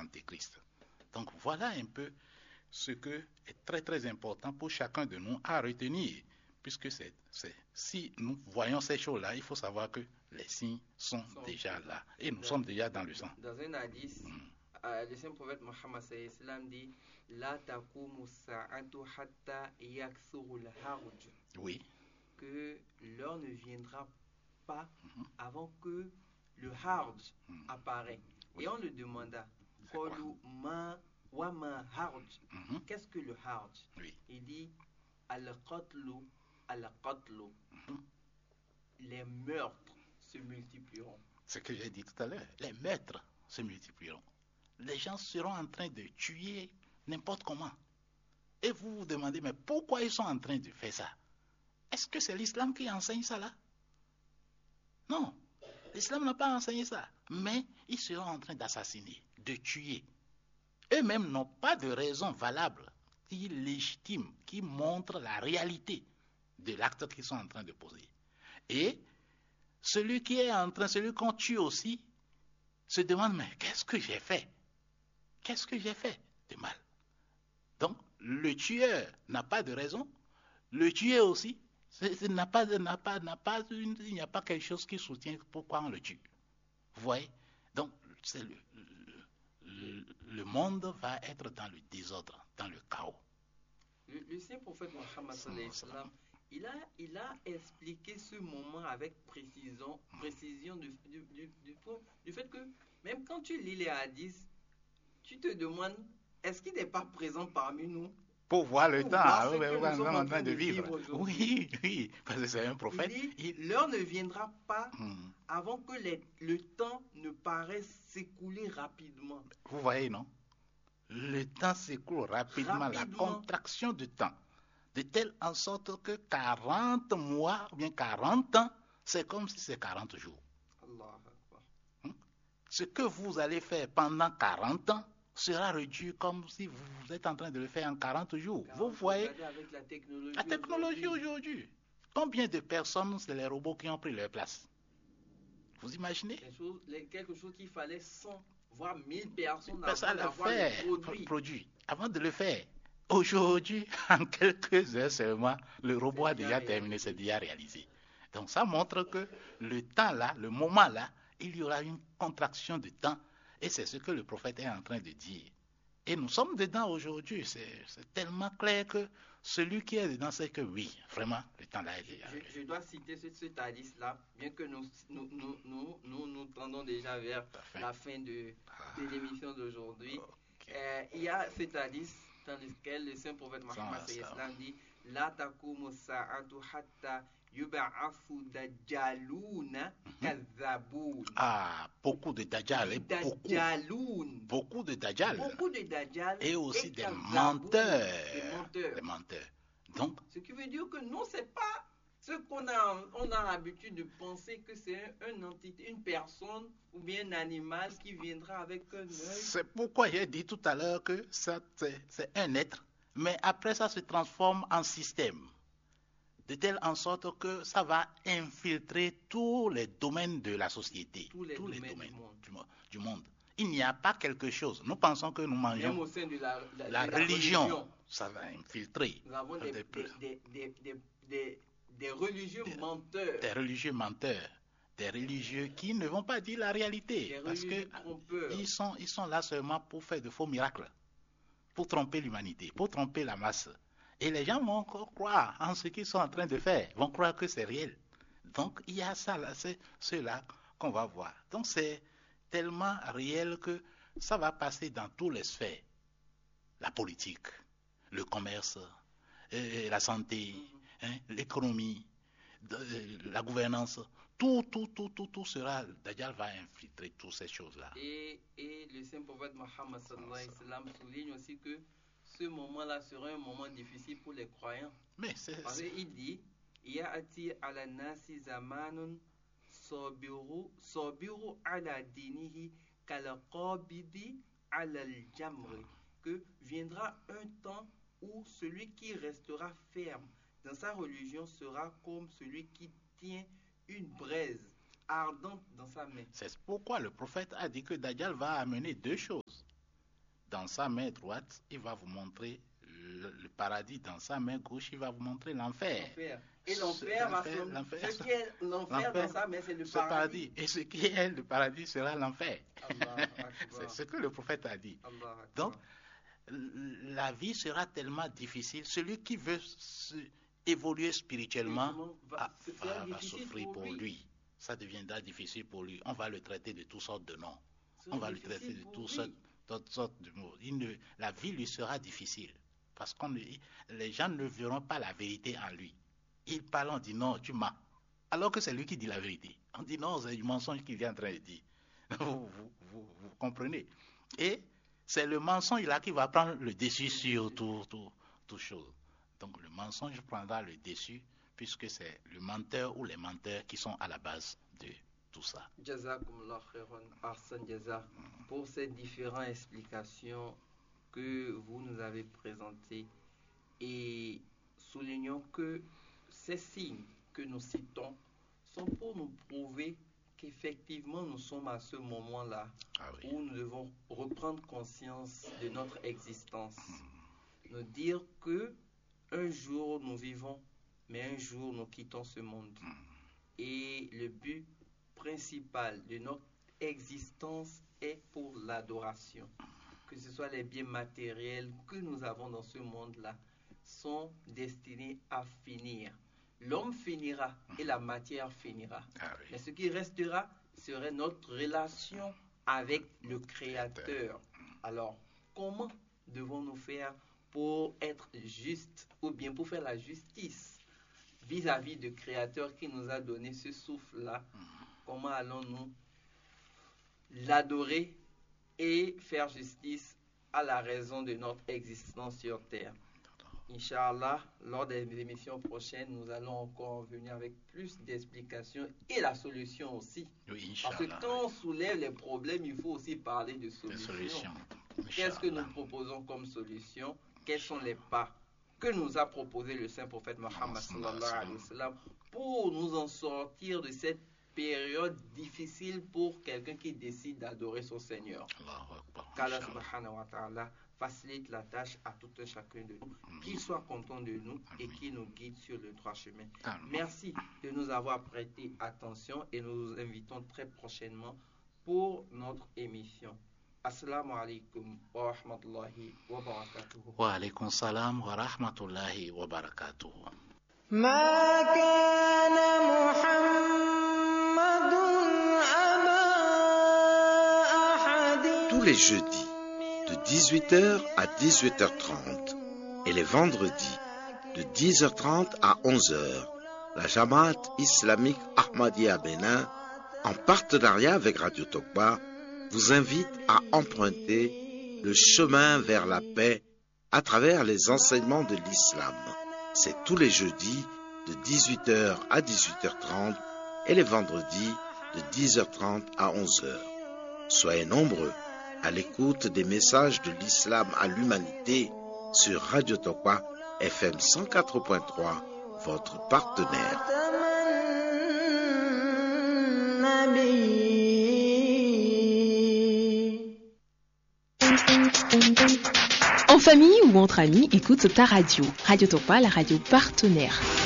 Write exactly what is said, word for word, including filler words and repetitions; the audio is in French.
l'Antéchrist. Donc voilà un peu ce que est très très important pour chacun de nous à retenir, puisque c'est, c'est, si nous voyons ces choses-là, il faut savoir que les signes sont, sont déjà là, et nous dans, sommes déjà dans le sang. Dans un hadith, mm. euh, le saint prophète Mohammed sallam dit La taqumu sa'atu hatta yaksurul harj. Oui. Que l'heure ne viendra pas mm-hmm. avant que le harj mm. apparaît. Oui. Et on le demanda ma wa ma harj. Mm-hmm. Qu'est-ce que le harj? Oui. Il dit al-qatlu al-qatlu. Mm-hmm. Les meurtres se multiplieront. Ce que j'ai dit tout à l'heure, les meurtres se multiplieront. Les gens seront en train de tuer n'importe comment. Et vous vous demandez, mais pourquoi ils sont en train de faire ça? Est-ce que c'est l'islam qui enseigne ça là? Non, l'islam n'a pas enseigné ça. Mais ils seront en train d'assassiner, de tuer. Eux-mêmes n'ont pas de raison valable qui légitime, qui montre la réalité de l'acte qu'ils sont en train de poser. Et celui qui est en train, celui qu'on tue aussi, se demande, mais qu'est-ce que j'ai fait? Qu'est-ce que j'ai fait de mal? Donc, le tueur n'a pas de raison. Le tué aussi, c'est, c'est, n'a pas, n'a pas, n'a pas une, il n'y a pas quelque chose qui soutient pourquoi on le tue. Vous voyez? Donc, c'est le, le, le monde va être dans le désordre, dans le chaos. Le, le saint prophète Mohammed sallam, il a, il a expliqué ce moment avec précision, précision du, du, du, du, du fait que même quand tu lis les hadiths, tu te demandes, est-ce qu'il n'est pas présent parmi nous? Pour voir le pour temps, voir ce que nous sommes en train de vivre. vivre oui, oui, parce que c'est un prophète. Il dit, il... l'heure ne viendra pas hmm. avant que les, le temps ne paraisse s'écouler rapidement. Vous voyez, non? Le temps s'écoule rapidement, rapidement, la contraction du temps. De telle en sorte que quarante mois, ou bien quarante ans, c'est comme si c'est quarante jours. Allah. Hmm? Ce que vous allez faire pendant quarante ans sera réduit comme si vous êtes en train de le faire en quarante jours. quarante, vous voyez avec la technologie, la technologie aujourd'hui. aujourd'hui. Combien de personnes, c'est les robots qui ont pris leur place? Vous imaginez? Quelque chose, quelque chose qu'il fallait cent, voire mille personnes avant d'avoir le produit. produit. Avant de le faire. Aujourd'hui, en quelques heures seulement, le robot a déjà terminé, c'est déjà réalisé. Donc ça montre que le temps là, le moment là, il y aura une contraction de temps. Et c'est ce que le prophète est en train de dire. Et nous sommes dedans aujourd'hui. C'est, c'est tellement clair que celui qui est dedans, c'est que oui, vraiment, le temps là est déjà arrivé. Je, je dois citer ce, ce hadith-là, bien que nous nous, nous, nous, nous, nous tendons déjà vers la fin de, de l'émission d'aujourd'hui. Okay. Euh, il y a cet hadith dans lequel le saint prophète Mohammed sallam dit « La taqumu sa'atu hatta yub'athu dajjalouna kadhaboun » Ah, beaucoup de dajjal, beaucoup, beaucoup de dajjal, beaucoup de dajjal et aussi et des, menteurs, des menteurs, des menteurs. Donc, ce qui veut dire que non, c'est pas ce qu'on a, on a l'habitude de penser que c'est un, une entité, une personne ou bien un animal qui viendra avec un œil. C'est pourquoi j'ai dit tout à l'heure que ça, c'est, c'est un être, mais après ça se transforme en système. De telle en sorte que ça va infiltrer tous les domaines de la société, tous les tous domaines, les domaines du, monde. Du, du monde. Il n'y a pas quelque chose. Nous pensons que nous mangeons. Même au sein de la, la, la, de la religion, religion, ça va infiltrer. Nous avons des, des, des, des, des, des, des religieux des, menteurs. Des religieux menteurs. Des religieux qui ne vont pas dire la réalité. Des parce que ils sont, ils sont là seulement pour faire de faux miracles. Pour tromper l'humanité, pour tromper la masse. Et les gens vont encore croire en ce qu'ils sont en train de faire, vont croire que c'est réel. Donc il y a ça là, c'est cela qu'on va voir. Donc c'est tellement réel que ça va passer dans toutes les sphères. La politique, le commerce, euh, la santé, hein, l'économie, euh, la gouvernance, tout, tout, tout, tout, tout sera, Dajjal va infiltrer toutes ces choses-là. Et, et le saint prophète Mohammed sallallahu alayhi wa sallam souligne aussi que ce moment-là sera un moment difficile pour les croyants. Mais c'est, Parce qu'il dit Ya'ati ala nasi zamanun sabiru sabiru ala dinihi kal qabidi ala al-jamri, que viendra un temps où celui qui restera ferme dans sa religion sera comme celui qui tient une braise ardente dans sa main. C'est pourquoi le prophète a dit que Dajjal va amener deux choses. dans sa main droite, il va vous montrer le, le paradis. Dans sa main gauche, il va vous montrer l'enfer. L'enfer. Et l'enfer va L'enfer, se... l'enfer. Ce qui est l'enfer dans sa main, c'est le C'est paradis. Et ce qui est le paradis sera l'enfer. Allah C'est ce que le prophète a dit. Allah Donc, la vie sera tellement difficile. Celui qui veut se- évoluer spirituellement va, ah, c'est va, va difficile souffrir pour pour lui. lui. Ça deviendra difficile pour lui. On va le traiter de toutes sortes de noms. C'est On va le difficile traiter de pour toutes lui. sortes, toutes sortes de mots. Il ne- la vie lui sera difficile. Parce que les gens ne verront pas la vérité en lui. Ils parlent, on dit non, tu mens. Alors que c'est lui qui dit la vérité. On dit non, c'est du mensonge qu'il est en train de dire. Vous, vous, vous, vous comprenez? Et c'est le mensonge là qui va prendre le dessus sur tout, tout, tout chose. Donc le mensonge prendra le dessus puisque c'est le menteur ou les menteurs qui sont à la base de tout ça. Jazakumullah khairan, Arsène Jaza, pour ces différentes explications que vous nous avez présentées, et soulignons que ces signes que nous citons sont pour nous prouver qu'effectivement nous sommes à ce moment-là Ah oui. où nous devons reprendre conscience de notre existence. Nous dire que un jour nous vivons, mais un jour nous quittons ce monde. Et le but principal de notre existence est pour l'adoration. Que ce soit les biens matériels que nous avons dans ce monde-là sont destinés à finir. L'homme finira et la matière finira. Ah oui. Mais ce qui restera serait notre relation avec le Créateur. Alors, comment devons-nous faire pour être justes ou bien pour faire la justice vis-à-vis du Créateur qui nous a donné ce souffle-là? Comment allons-nous l'adorer et faire justice à la raison de notre existence sur terre? Inch'Allah, lors des émissions prochaines, nous allons encore venir avec plus d'explications et la solution aussi. Oui, Parce que Inch'Allah, quand on oui. soulève les problèmes, il faut aussi parler de Des solutions. solutions. Qu'est-ce que nous Inch'Allah. proposons comme solution? Quels sont les pas que nous a proposé le saint prophète Mohammed sallallahu alayhi wa sallam pour nous en sortir de cette période difficile pour quelqu'un qui décide d'adorer son Seigneur? Allahu Akbar. Qu'Allah Inch'Allah. subhanahu wa ta'ala facilite la tâche à tout un chacun de nous, qu'il soit content de nous et qu'il nous guide sur le droit chemin. Amen. Merci de nous avoir prêté attention et nous vous invitons très prochainement pour notre émission. Assalamu alaikum wa rahmatullahi wa barakatuhu. Wa alaykum salam wa rahmatullahi wa barakatuh. ما كان محمد أبا أحد Tous les jeudis, de dix-huit heures à dix-huit heures trente, et les vendredis, de dix heures trente à onze heures, la Jamaat islamique Ahmadiyya Bénin, en partenariat avec Radio Tokba, vous invite à emprunter le chemin vers la paix à travers les enseignements de l'islam. C'est tous les jeudis de dix-huit heures à dix-huit heures trente et les vendredis de dix heures trente à onze heures. Soyez nombreux à l'écoute des messages de l'islam à l'humanité sur Radio Tokwa F M cent quatre point trois, votre partenaire. En famille ou entre amis, écoute ta radio. Radio Tokpa, la radio partenaire.